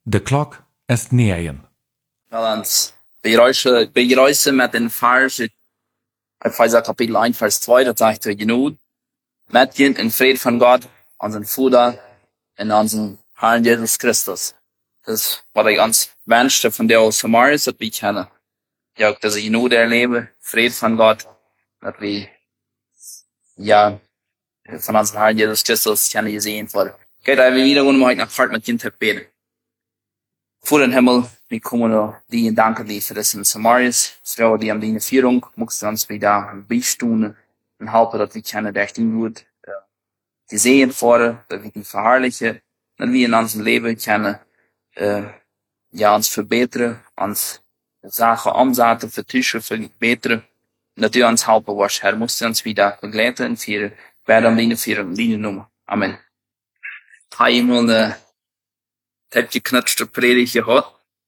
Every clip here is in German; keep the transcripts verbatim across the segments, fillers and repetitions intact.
De klok est negen. Wel eens begeruische, begeruisse met den Vers, Epheser Kapitel eins, Vers zwei, dat sagt er genoeg, met je in vrede van God, unseren Vater, en unseren Herrn Jesus Christus. Das ist, was ich ganz wünschte von der aus Samaris, dass wir kennen. Ja, dass ich genoeg erlebe, Friede von Gott, dass wir, ja, von unseren Herrn Jesus Christus kennen gesehen worden. Geht aber wieder, wenn wir heute nach Hart mit Kind beten. Vor den Himmel, wir kommen noch die und danken dir für das in Samaris. Frau, die am Diener Führung, musst du uns wieder beistunden und helfen, dass wir kennen, der ich den gut, äh, die sehen vor, dass wir die verherrlichen, dass wir in unserem Leben kennen, äh, ja, uns verbessern, uns Sachen umsetzen, vertischen, verbessern, und dass du uns helfen wirst, Herr, musst du uns wieder begleiten und führen, werden am Diener Führung, Diener Nummer. Amen. Ich habe immer eine Tät geknutschte Predigt gehört.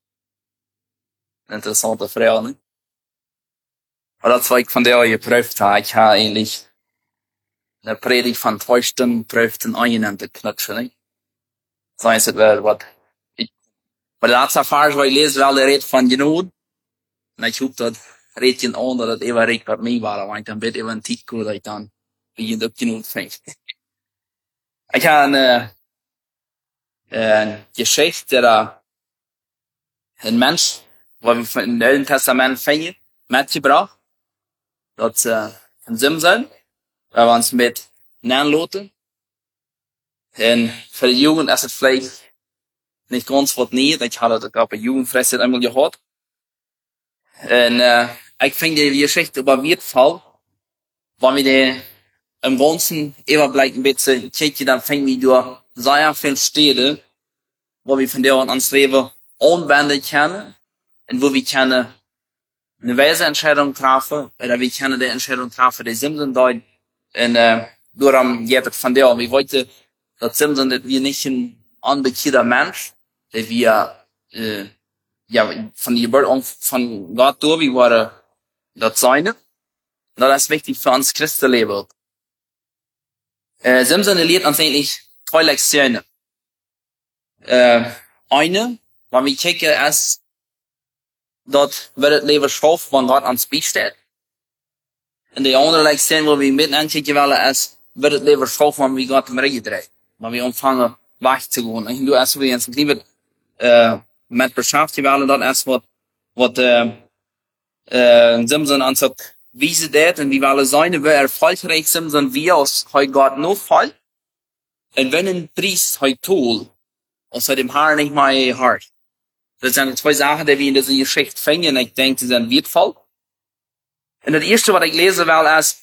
Interessante Frau, ne? Aber das, was ich von der auch geprüft habe, ich habe eigentlich eine Predigt von zwei Stunden geprüft in einen knutschen, ne? So ist es, was ich, bei der letzten Vers, wo ich lese, weil der redet von Genut, und ich hoffe, das redet ihn an, dass das immer redet, was mir war, weil ich dann bitte über einen Titel, dass ich dann, wie ich das Genut fängt. Ich habe eine, äh, Geschichte, da ein Mensch, wo wir von im Neuen Testament finden, mitgebracht, dat äh, ein Simson, weil wir uns mit nennen lassen. Und für die Jugend ist es vielleicht nicht ganz was nie, ich hatte das gerade bei Jugendfreizeit einmal gehört. Und äh, ich finde die Geschichte über Wirtfall, wenn wir die im Ganzen überblicken ein bisschen kicken, dann finden wir durch sehr viele Städte, wo wir von der an uns Leben anwenden können und wo wir können eine weise Entscheidung treffen, oder wir können die Entscheidung treffen, die Simson dort, und äh, darum geht es von der an. Wir wollten, dass Simson, dass wir nicht ein unbekannter Mensch, dass wir äh, ja, von der Geburt an von Gott durch, wir waren das Seine, und das ist wichtig für uns Christenleben. Äh, Simson lehrt uns eigentlich zwei Lektionen. Äh, eine, wenn wir kicken, ist, dort wird das Leben schwach, wenn Gott ans Bein steht. Und die andere Lektion, wo wir mit ankicken wollen, ist, wird das Leben schwach, wenn wir Gott im Regen drehen. Wenn wir anfangen, wegzugehen. Und du erst, wie uns lieber, äh, mit beschäftigen wollen, dort erst, was, was, äh, äh, Simson uns hat, wie sie das, und wie wollen sein, wie erfolgreich Simson, wie aus, heu Gott nur fall. Und wenn ein Priest heu tut, aus dem Haar nicht mehr hart. Das sind zwei Sachen, die wir in dieser Geschichte finden, und ich denke, die sind wertvoll. Und das erste, was ich lesen will, ist,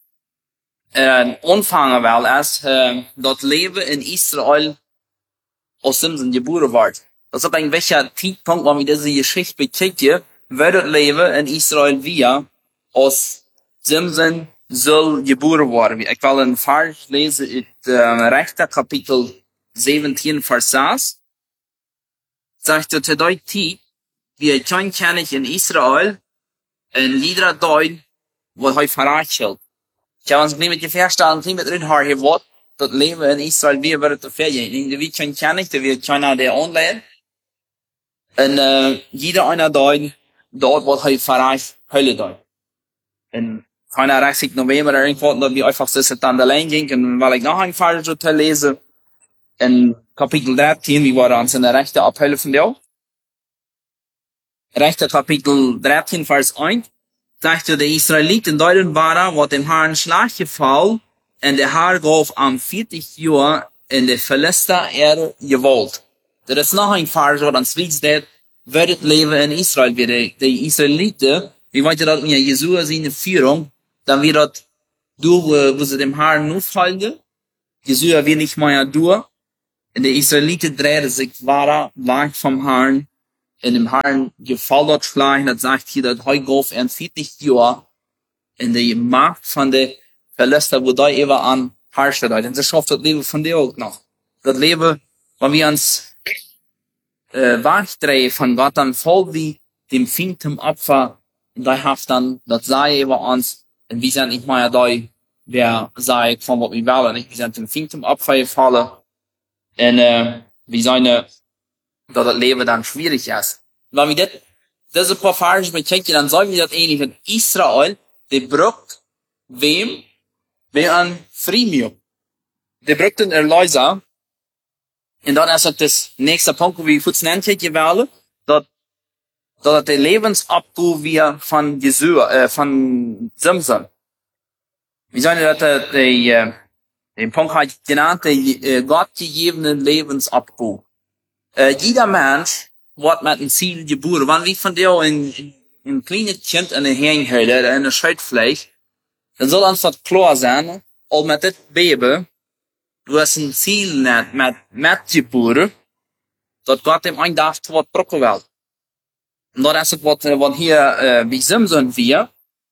äh, anfangen will, ist, äh, das Leben in Israel aus Simson geboren wird. Das ist ein welcher Zeitpunkt, wenn wir diese Geschichte bekicken, wird das Leben in Israel wieder aus Simson soll geboren werden. Ich will einen Vers lesen, in äh, rechter Kapitel siebzehn, Vers sechs. Sagt er zu der Zeit, wie ein klein König in Israel, ein Lieder deut, was er verrachelt. Ich habe uns nicht mit gefährstellen, nicht mit drin hier Wort, das Leben in Israel, wie wird es vergehen. Der wird kein König, der wird keiner, der anleitet. Und, äh, jeder einer deut, dort, was er verracht, Hölle deut. Und keiner dreißigsten November, irgendwo, dass wir einfach so dann allein gingen, und weil ich noch ein Fall so zu lesen, in Kapitel dreizehn, wie waren uns in der rechten Abhölle von der. Rechter Kapitel dreizehn, Vers eins, sagte der Israeliten deuten waren, was dem Herrn Schlag gefallen, und der Herr gab am vierzig Jahr in der Philister Erde gewollt. Das ist noch ein Vers, was uns wisst, wird das Leben in Israel wieder. Die Israeliten, wie wollte das mit Jesua seine Führung, dann wird das durch, wo sie dem Herrn nur folgen. Jesua wird nicht mehr durch. Und die Israeliten drehen sich weiter weg vom Herrn. In dem Herrn gefällt das Schleich, das sagt hier, dass heute auf ein vierzig Jahr in der Macht von der Philister, wo da eben an herrscht. Und sie schafft das Leben von dir auch noch. Das Leben, wenn wir uns äh, wegdrehen von Gott, dann voll wie dem fünften Opfer, und da haft dann, das sei über uns, und wir sind nicht mehr da, wer sei von was wir wollen, nicht? Wir sind dem fünften Opfer gefallen. Und äh, wir sind dass das Leben dann schwierig ist. Wenn wir das, diese paar Verse bekijken, dann sagen wir das ähnlich in Israel, die braucht wem? Wer an Freemium. Die braucht den Erlöser. Und dann ist das das nächste Punkt, wo wir kurz nennen, gewählt, dass, dass der Lebensabgau wir von Jesua, äh, von Simson. Wir sagen, dass der, der, den Punkt hat genannt, der äh, gottgegebenen Lebensabgau. Äh, jeder Mensch wird mit einem Ziel geboren. Wenn wir von dir ein, ein kleines Kind in der Hänge halten, in der Schildfläche, dann soll uns das klar sein, auch mit dem Baby, du hast ein Ziel nicht mit, mit geboren, dass Gott dem ein Tag wird brücken will. Und das ist was, was hier, äh, wie sind wir.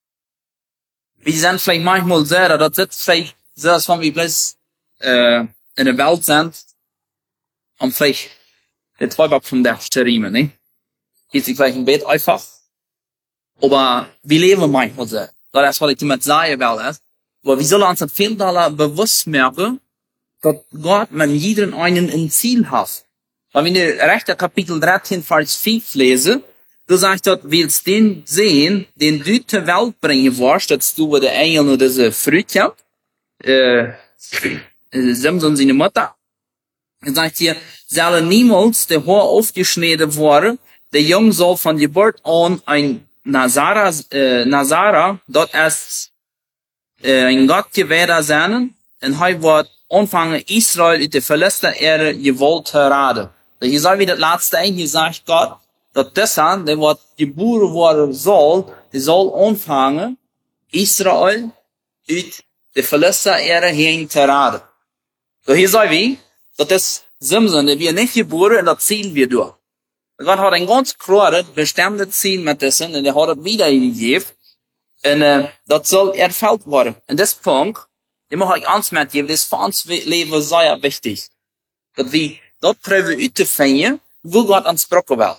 Wir sind vielleicht manchmal sehr, das sitzt vielleicht so, als wenn wir bloß, äh, in der Welt sind, und vielleicht der Träuber von der Sterime, ne? Geht sich vielleicht im Bett einfach. Aber wir leben manchmal so. Das ist, was ich damit sagen will, ist. Aber wir sollen uns das viel doller bewusst merken, dass Gott mit jedem einen ein Ziel hat. Weil wenn wir rechter Kapitel dreizehn, Vers fünf lesen, du sagst dort, willst den sehen, den du zur Welt bringen wirst, dass du bei der Engel nur diese Früchte, äh, Simson seine Mutter. Er sagt hier, soll niemals der Haar aufgeschnitten worden, der Jung soll von Geburt an ein Nazara, äh, Nazara, dort erst, äh, ein Gottgewährer sein, und er wird anfangen, Israel in der verletzten Erde gewollt zu raten. Hier soll wie das letzte ein, hier sagt Gott, dass das an, der wird geboren worden soll, der soll anfangen, Israel uit der verletzten Erde hin zu raten. So hier soll wie, dass das Simson, der wir nicht geboren, und das ziehen wir durch. Gott hat ein ganz klares, bestimmtes Ziel mit dessen, und er hat es wiedergegeben, und äh, das soll erfüllt werden. Und das Punkt, den muss ich uns mitgeben, das ist für uns Leben sehr wichtig. Dass wir dort proben auszufinden, wo Gott uns brauchen will.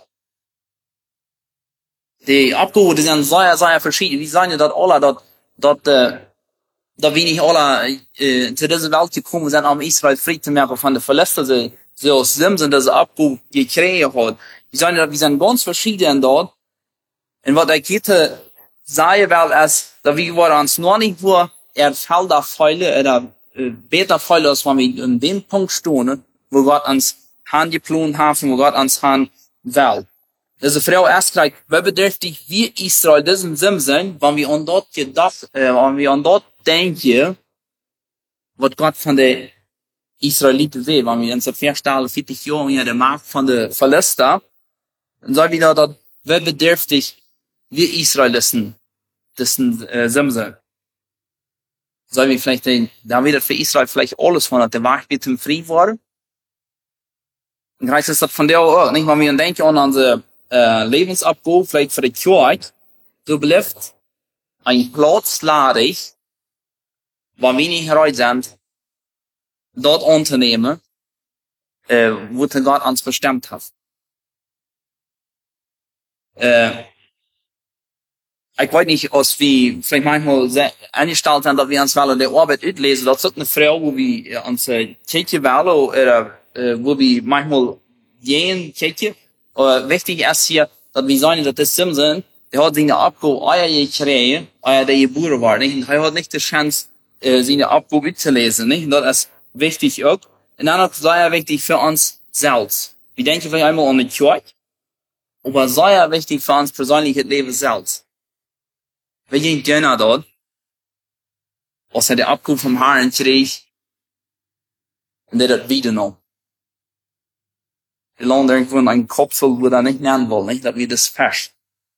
Die Abgeordneten sind sehr, sehr verschieden. Wir sagen ja, dass alle, dass, dass, äh, dass wir nicht alle äh, zu dieser Welt gekommen sind, um Israel frei zu machen von der Verletzten, so aus Simson, dass er Abgeordneten gekriegt hat. Wir sagen ja, wir sind ganz verschieden dort. Und was ich heute sagen will, ist, dass wir uns noch nicht nur erfällt Fälle oder äh, besser Fälle, als wenn wir in dem Punkt stehen, wo Gott uns handgeplant hat, wo Gott uns hand will. Diese Frau erst gleich, wie bedürftig wir Israel diesen Simson, wenn wir an dort gedacht, äh, wenn wir an dort denken, was Gott von der Israeliten will, wenn wir uns so vorstellen, vierzig Jahre in der Macht von der Philister, dann sagen wir da, wie bedürftig wir Israel diesen, diesen äh, Simson. Sollen wir vielleicht den, da wird für Israel vielleicht alles von der Wahrheit mit dem Frieden worden? Dann heißt es das von der auch, nicht, wenn wir denken an unsere äh, Lebensabgabe, vielleicht für die Kirche, du bleibst ein Platz ladig, wo wir nicht bereit sind, dort unternehmen, äh, wo der Gott uns bestimmt hat. Äh, ich weiß nicht, als wir vielleicht manchmal sehr eingestellt sind, dass wir uns wollen, der Arbeit auslesen, das ist eine Frau, wo wir uns äh, Kirche wählen, oder äh, wo wir manchmal gehen, Kirche. Äh, wichtig ist hier, dass wir sagen, dass das Simson, der hat seine Abgabe euer gekriegt, euer der geboren war, nicht? Und er hat nicht die Chance, äh, seine Abgabe zu lesen, nicht? Und das ist wichtig auch. Und dann ist sehr wichtig für uns selbst. Wir denken vielleicht einmal an die Kirche, aber sehr wichtig für uns persönliches Leben selbst. Wir gehen gerne dort, als er die Abgabe vom Herrn kriegt, und der das wieder noch. Wir lernen irgendwo in einen Kopf, wo wir nicht nennen wollen, nicht? Dass wir das fest.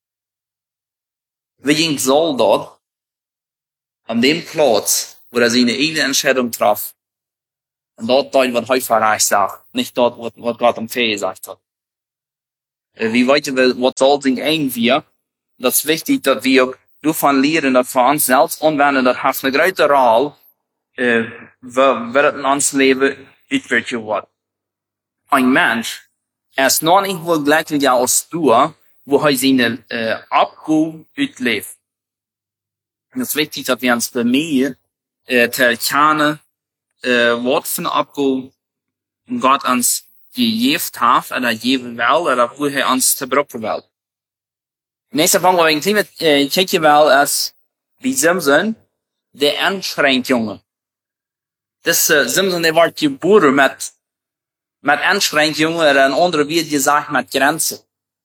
Wir gehen so dort, an dem Platz, wo er seine eigene Entscheidung traf, und dort dort, was heute erreicht sagt, nicht dort, was, was Gott am Fee gesagt hat. Wie weiter wir, was soll sich irgendwie, das ist wichtig, dass wir davon lernen, dass wir uns selbst anwenden, das hat eine große Rolle, äh, wird in uns Leben utwirken wird. Ein Mensch, er ist noch nicht wohl glücklicher als du, wo er seine äh, Abgabe utlebt. Und es ist wichtig, dass wir uns bemühen, äh, zu erkennen, äh, was für eine Abgabe Gott uns gegeven heeft, en dat geven wel, en dat hoe hij ons te gebruiken wil. Nächster Punkt, wo ich ein äh, checken will, ist, wie Simson, der Einschränkungen. Das, äh, Simson, der wird geboren mit, mit Einschränkungen, oder in anderen wird gesagt, mit Grenzen.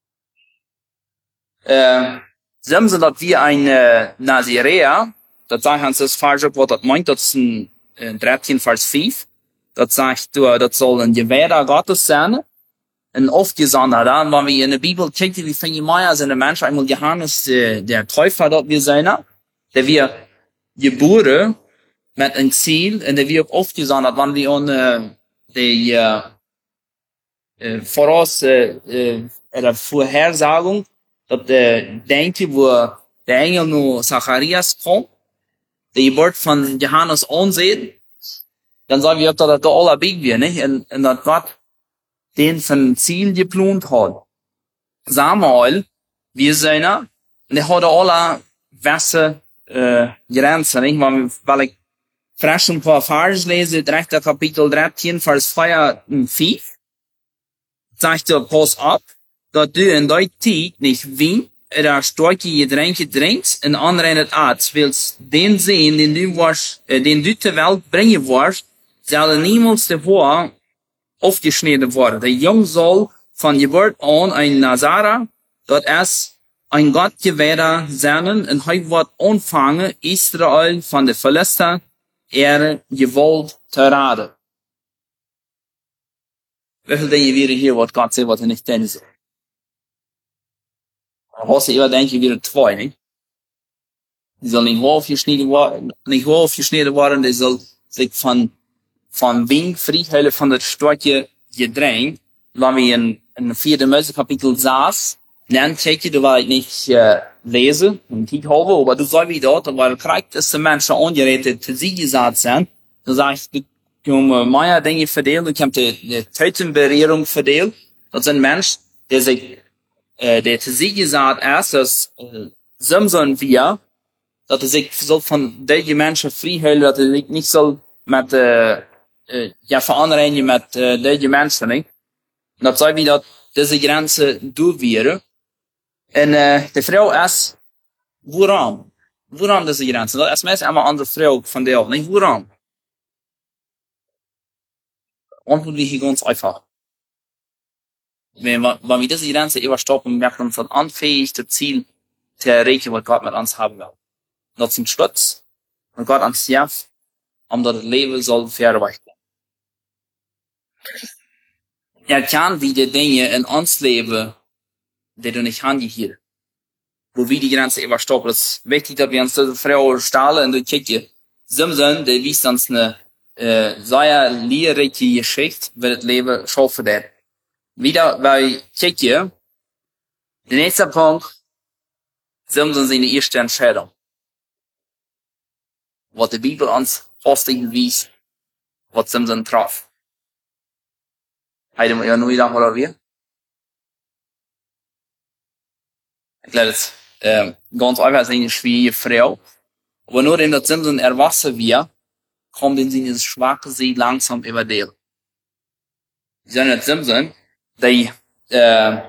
Äh, Simson, dat wie ein, äh, Naziräer, dat sagt uns das falsch, was das meint, das ist ein, in dreizehn Vers fünf, dat sagt, du, das soll ein Gewährer Gottes sein, ein Aufgesonderter, und wenn wir in der Bibel kicken, wie fängt mehr als in der Mensch, einmal Johannes, äh, der Täufer, dort wir sein, der wir geboren, mit einem Ziel, und der wir auch aufgesondert, wenn wir an, äh, die, äh, äh, voraus, äh, äh, oder Vorhersagung, dat, äh, denke, wo der Engel nur Zacharias kommt, die Geburt von Johannes ansehen, dann sagen wir, dass das da alle big wir, nicht? Und, und dass Gott den von Ziel geplant hat. Samuel, wir sind, und der hat alle Wässer, äh, Grenzen, nicht? Weil, weil ich frisch ein paar Vers lese, direkt der Kapitel dreizehn, Vers vier und fünf, sagt er, pass auf, dass du in deiner Zeit nicht Wein oder starke Getränke trinkst, und anrennet Arzt, willst den sehen, den du warst, äh, den du zur Welt bringen wirst, soll niemals davor aufgeschnitten worden. Der Jung soll von Geburt an ein Nazara, dort es ein Gottgewährer sein, und er wird anfangen, Israel von der Philister ihre Gewalt zu raten. Wie viel denken wir hier, was Gott sagt, was er nicht tun soll? Hast du immer, denke ich, wieder zwei, nicht? Die soll nicht aufgeschnitten worden, nicht aufgeschnitten worden, die soll sich von, von Wein friedhellen, von der starke Getränk, wenn wir in, in vierten Mose Kapitel saß, dann check du, weil ich nicht, äh, lese, und ich habe, aber du sollst wie dort, weil kriegt es die Menschen angeredet, zu sie gesagt sind, dann sag ich, du, du, meine Dinge verdeelt, ich habe die, die Tötenberührung verdeelt, das sind Menschen, die sich, äh, der zu sie gesagt ist, dass, äh, Simson wir, dass er sich so von den Menschen frihält, dass er sich nicht so mit, äh, äh, ja, veranreinigen mit, äh, den Menschen, nicht? Und das sei wie, dass diese Grenze durch wäre. Und, äh, die Frau ist, woran? Woran diese Grenze? Das ist meistens eine andere Frau von der auch, nicht? Woran? Antwort wie hier ganz einfach. Wenn, wenn wir diese Grenze überstoppen, werden wir uns dann anfähig, das Ziel zu erreichen, was Gott mit uns haben will. Dat is een schutz, und Gott ans Jaf, omdat het leven zal verwachten. Er kann wieder Dinge in ons leven, die du nicht haben hier. Wo wir die Grenze überstoppen. Es ist wichtig, dass wir uns diese Frau stahlen und kicken. Simson, der wies uns eine, äh, sehr lehrreiche Geschichte, wie das Leben schaffen wird. Wieder bei kicken. Der nächste Punkt, Simson seine erste Entscheidung. Wat de Bibel ons vastig wies, wat Simson traf. Hij moet je nooit aan weer. Ik laat het äh, ganz einfach eine schwierige Frau. Aber nur indem das Simson erwachsen wird, kommt in seine schwache See langsam über den. Sie sagen, Simson, die äh,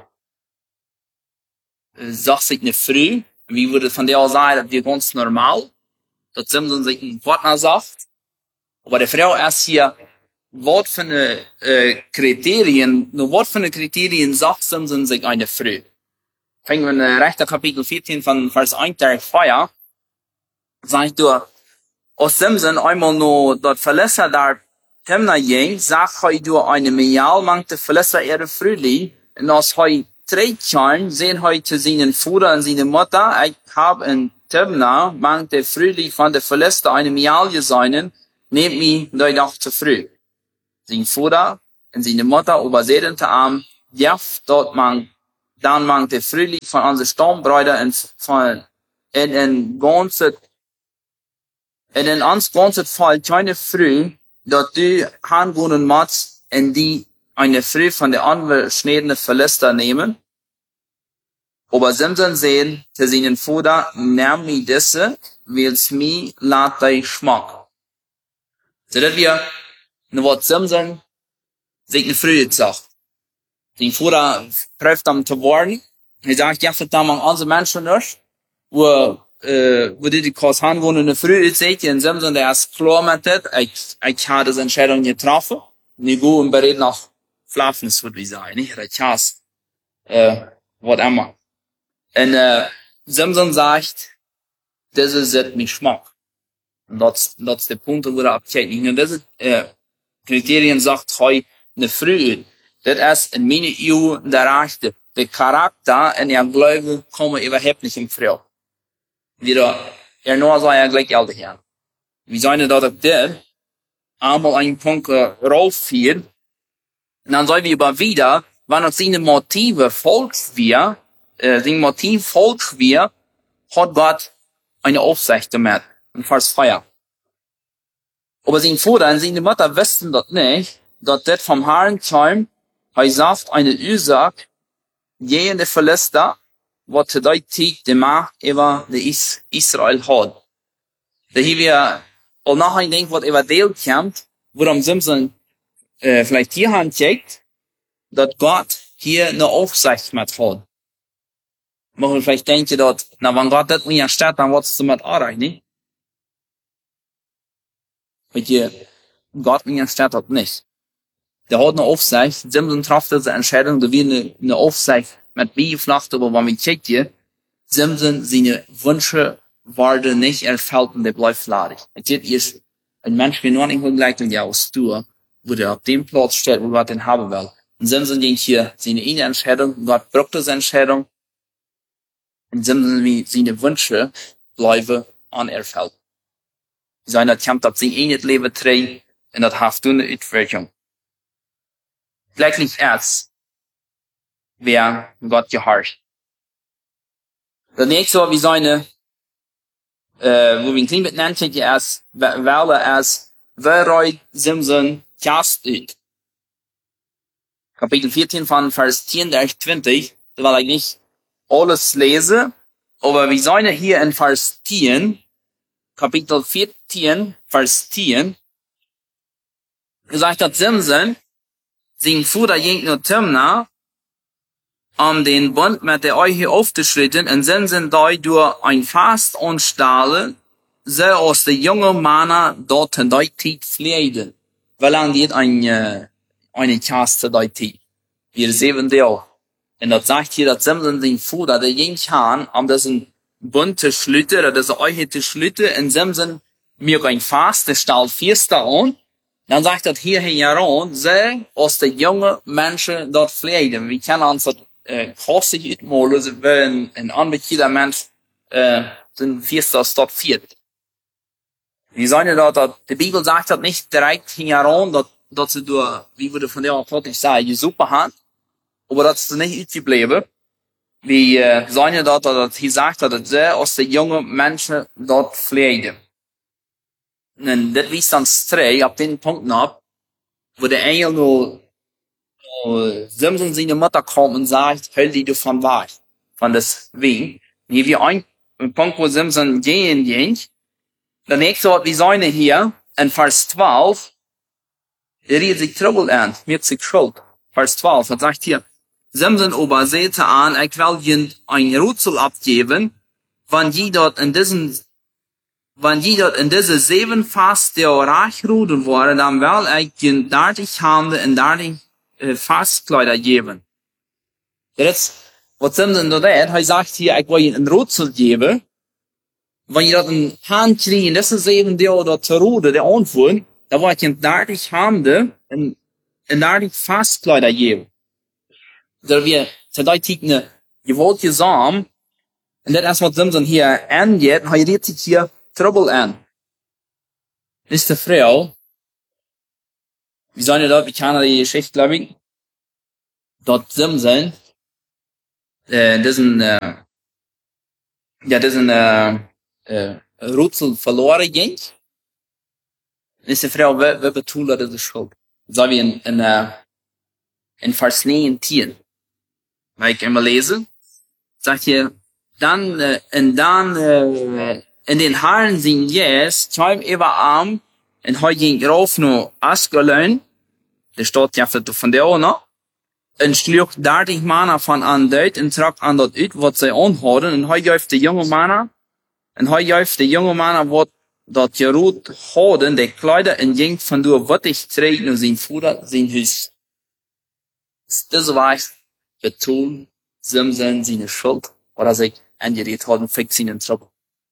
sagt sich nicht früh, wie würde von der auch sagen, das wäre ganz normal, dass Simson sich ein Partner sagt. Aber der Frau erst hier, was für eine äh, Kriterien, nur was für eine Kriterien sagt Simson sich eine Frau. Fangen wir in der Rechter Kapitel vierzehn von Vers eins der Feier, sagt du, als Simson einmal nur dort Verlässer da Timna ging, sagt er du eine Millial mangte Verlässer ihre Frühling, und als er drei Jahren sehen heute seinen Vater und seine Mutter, ich habe in Timna mangte Frühling von der Verlässer eine Millial geseinen, nehmt mich da noch zu früh. Sein Vater und seine Mutter übersehen te arm, jaff dort man, dann mangte Frühling von unseren Stammbräuter in, von, in, in ganze in den ans ganze Fall keine Früh, dass du handwohnen machst, in die eine Früh von der anderen schneidende Verläster nehmen. Aber Simson sehen, zu seinen Vater, nimm mi diese, weil's mi lat dei Schmack. So dass wir, nur was Simson sich eine Früh sagt. Den Vater prüft ihm zu worden. Er sagt, ja, verdammt, alle Menschen nicht, wo, äh, wo die die Kurs haben, wo in der Früh seht, in Simson, der ist klar mit das, ich, ich habe diese Entscheidung getroffen, nicht gut und bereit nach Flaffens, würde ich sagen, nicht? Ich habe äh, was immer. Und, äh, Simson sagt, das ist es mich Schmack. Und das, das ist der Punkt, wo er abkehrt. Und das ist, äh, Kriterien sagt, heu, eine Früh, das ist in meinen Augen der Rechte. Der Charakter in der Glaube kommen überhaupt nicht in Frage. Wieder, er nur sei er gleich älter her. Wie seine dort auf der, einmal einen Punkt rauffiel, und dann soll wir über wieder, wann uns seine Motive folgt wir, äh, seine Motiv folgt wir, hat Gott eine Aufsicht damit, in Vers vier. Aber sein Vater und seine Mutter wussten das nicht, dass das vom Herrn kam, er sagt eine Ursache, jene Philister, wat te die tijd de macht über de Is Israel hat. Da hier wir auch nachher denken, was über Deel kommt, worum Simson äh, vielleicht hier handcheckt, dass Gott hier eine Aufsicht mit hat. Man vielleicht denken, dass, na, wenn Gott das nicht erstellt, dann wird's damit erreichen, nicht? Weil hier Gott nicht erstellt hat, nicht. Der hat eine Aufsicht, Simson traf diese Entscheidung, da wir eine, eine Aufsicht mit beiflacht, aber wenn wir checken hier, Simson seine Wünsche werden nicht erfüllt und der bleibt ladig. Es ist ein Mensch, wie nur nicht gleich und ja aus Tour, wo der auf dem Platz steht, wo Gott den haben will. Und Simson denkt hier seine eine Entscheidung, Gott braucht diese Entscheidung, und Simson wie seine Wünsche bleiben unerfüllt. Seine Attempt auf sein eigenes Leben trägt, und das hat eine Utwirkung. Gleichlich erst, wer Gott gehorcht. Das nächste war wie seine, äh, wo wir ihn klein mit nennt, er ist, weil er ist, wer Simson kast ut. Kapitel vierzehn von Vers zehn durch zwanzig, da will ich nicht alles lesen, aber wie seine hier in Vers zehn, Kapitel vierzehn, Vers zehn, gesagt hat Simson, sein Vater ging nur Timna, um den Bund mit der Euche aufzuschritten, und Simson da durch ein Fast und Stahle, so aus der jungen Männer dort in der Zeit pflegen. Weil er geht ein, äh, eine Kaste der Zeit. Wir sehen die auch. Und das sagt hier, dass Simson sein Vater, der ging an, um diesen Bund zu schlüten, oder diese Euche zu schlüten, und Simson mir ein Fast, der Stahl Fiesta an, dann sagt er hier heran, so aus der jungen Menschen dort pflegen. Wir kennen uns das äh, kostig utmålen, wenn ein anbekannter Mensch äh, den Fiesta dort führt. Wir sagen dort, dass die Bibel sagt das nicht direkt heran, dass, dass sie durch, wie würde von der auch ich sagen, super hat, aber dass sie nicht utgeblieben. Wir äh, sagen dort, dass hier sagt, dass sie aus der jungen Menschen dort pflegen. Und das wies dann streng auf den Punkt ab, wo der Engel nur, nur Simson seine Mutter kommt und sagt, hör die davon weg, von das Wien. Hier wie ein, ein Punkt, wo Simson gehen ging. Der nächste Wort, wie seine hier, in Vers zwölf, er redet sich Trouble an, wird sich schuld. Vers zwölf, was sagt hier? Simson aber sehte an, ich will ihnen ein Rätsel abgeben, wann die dort in diesen Wenn die dort in diese sieben Fast der Rachruder waren, dann will ich den dartig Hände und dartig äh, Fastkleider geben. Jetzt, was Simson dort hat, er sagt hier, ich will ihnen ein Rätsel geben. Wenn ihr dort ein Hand kriegen, das ist eben der dort zur Ruder, der Antwort, da will ich ihnen dartig Hände und, und dartig Fastkleider geben. Da wir, zu der Zeit eine gewollte Samen, und das ist, was Simson hier angeht, und er redet sich hier Trouble an. Ist die Frau, wie sollen wir da, wir kennen die Geschichte, glaube ich, dort Simson, äh, diesen, äh, ja, diesen, äh, äh, Rätsel verloren ging, ist die Frau, wer, wer betont hat, diese Schuld. So wie in, in, äh, in Vers neunzehn. Weil ich immer lese, sagt hier, dann, äh, und dann, äh, in den Haaren sind jetzt, zwar über Arm, und heute ging rauf nur Askelön, der steht ja von der auch noch, en sloeg dertig mannen van aan duit en trok aan dat uit wat zij aanhouden. En hij juist de jonge mannen, en hij juist de jonge mannen wat dat geroet houden, de kleider en ging van door wat ik treed naar zijn vader, zijn huis. Deze was betoon, Simson zijn schuld, oder zich angeredet hadden, fix zijn trouble.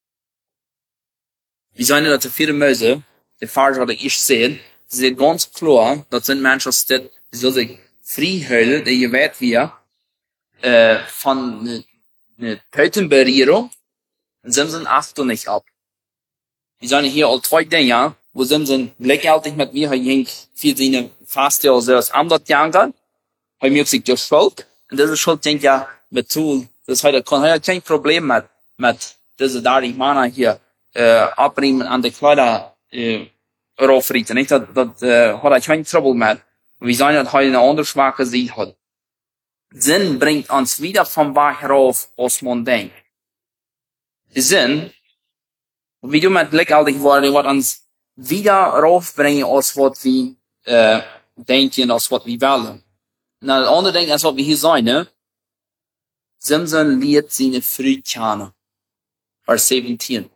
We zijn dat de vier muizen, de vader had ik eerst zien, ze is ganz klar, dat zijn mensen als dit, die zullen zich vrijhuilen, die je weet wie, uh, van een buitenbarrière, en Simson acht er niet op. We zijn hier al twee dingen, wo Simson gleichzeitig mit mir, hij ging für seine Fastjahr selbst am dat Jahr, hij merkt sich durch Schuld, und diese Schuld denkt ja, mit Tool, das heute kann er kein Problem mit, mit diese dertig Männer hier, äh, abbringen an die Kleider, äh, raufrieten, nicht? Dat, dat, äh, hat er kein Trouble mit. Wir sagen, dass heute eine andere schwache Seite hat. Sinn bringt uns wieder vom Weg herauf, als man denkt. Die Sinn, wie du mit Blick auf dich worden, wird uns wieder raufbringen, als was wir, äh, denken, als was wir wollen. Und das andere Ding, als was wir hier sagen, ne? Simson liet seine Früh kennen. Vers zeventien.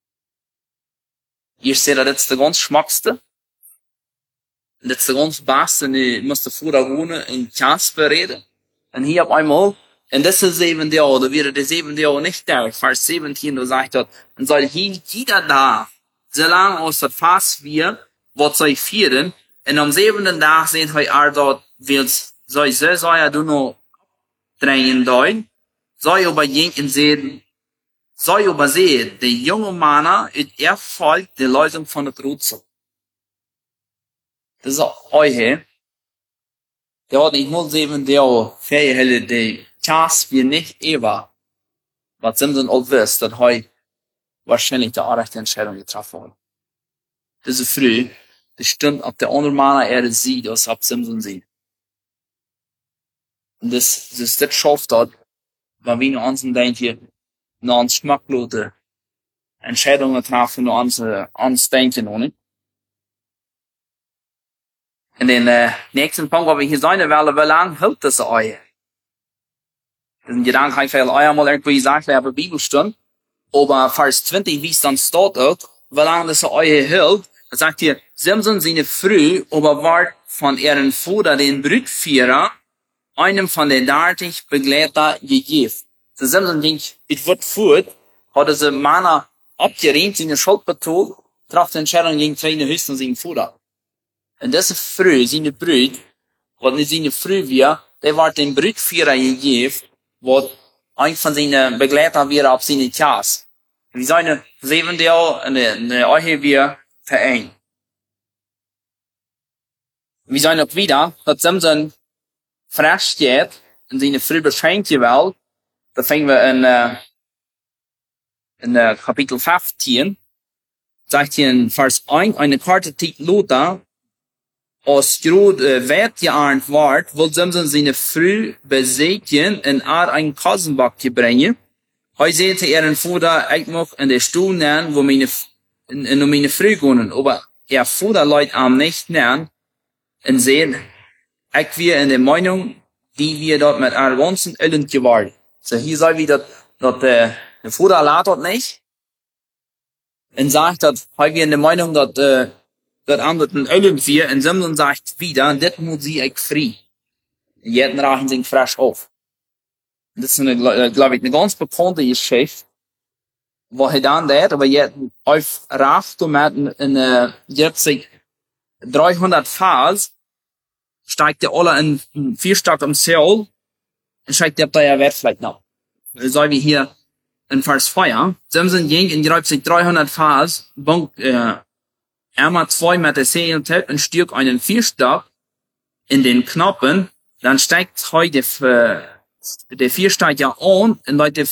Hier seht ihr, das ist der ganz schmackste. Das ist der ganz beste, und ich musste vorher wohnen in Kasper reden. Und hier auf einmal, in diese sieben Jahre, da wäre die sieben Jahre nicht da. Vers zeventien, da sagt er, und soll hier jeder da, solange aus der Fass wir, was soll vieren, und am siebenten Tag sehen wir er dort, wills, soll so, soll er du noch drängen dein, soll aber jeden sehen, soll aber sehen, die junge Männer, und er folgt die Lösung von der Brutzel. Das ist euch, he? Der hat nicht nur sieben Jahre Ferien, die Chance wir nicht ever, was Simson auch wisst, dass heu wahrscheinlich die rechte Entscheidung getroffen hat. Diese Früh, die stimmt, ob der andere Mann er sieht, als ob Simson sieht. Und das, das, das schafft dort, wenn wir nur uns denken, nur uns schmacklose Entscheidungen treffen, nur uns, uns denken, oder nicht? In den äh, nächsten Punkt, wo wir hier sein wollen, wie lange hilft das euch? Das ist ein Gedanke, ich will euch einmal irgendwie gesagt, wir haben Bibelstunde. Aber Vers zwanzig, wie es dann steht, wie lange das euch hilft, da sagt hier, Simson seine Früh, aber ward von ihren Vater, den Brütführer, einem von den dertig Begleiter gegeben. So Simson ging, es wird fort, hat diese Männer abgerehnt, seine Schuld betont, traf die Entscheidung gegen seine Höchsten, seinen Vater. Und diese Früh, seine Brüt, was nicht seine Früh wir, der war den Brütführer gegeben, was ein von seinen Begleitern wäre auf seine Klasse. Wie seine sieben Jahre in der, in der Ehe wir vereint. Wie seine auch wieder, dass Simson frisch steht, in seine Früh beschränkt Welt, da fangen wir in, äh, in äh, Kapitel fünfzehn, sagt hier in Vers eins, eine Karte Tiet Lothar, als groot äh, wet gearnt ward, wil Simson seine Früh besiegen und er ein Kassenbackje brengen. Hij zette er een Vater, ik mag in de stoel nemen, wo meine, in, in meine Früh gehen, aber er Vater leid am nicht nehmen, und sehen, ich wir in der Meinung, die wir dort mit einer ganzen Ölen geworden. So hier sei wie dat, dat, äh, der Vater lädt dort nicht, und sagt, dat, hij wir in der Meinung, dat, äh, dat anderen irgendwie, und Simson sagt wieder, das muss sie ich frei. Jeden rachen sie frisch auf. Das ist eine, glaube ich, eine ganz bekannte Geschichte, wo er dann dat, aber jetzt auf Raft und mit in, jetzt sich dreihundert Vers, steigt der alle in vier Stadt am Seol, und steigt der da ja Wert vielleicht noch. So wie hier in Vers vier, Simson ging in greift sich dreihundert Vers, bunk, äh, einmal zwei Meter Seelen und stürkt einen Vierstab in den Knoppen, dann steigt heute, äh, der Viersteig ja an, und Leute